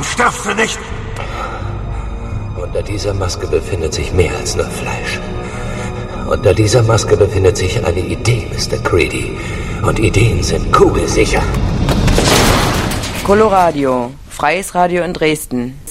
Warum stirbst du nicht? Unter dieser Maske befindet sich mehr als nur Fleisch. Unter dieser Maske befindet sich eine Idee, Mr. Creedy. Und Ideen sind kugelsicher. Coloradio, freies Radio in Dresden.